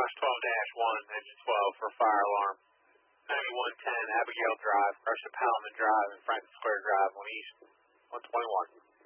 West 12-1, engine 12 for fire alarm. 9110 Abigail Drive, Crescent Palman Drive, and Franklin Square Drive on East 121.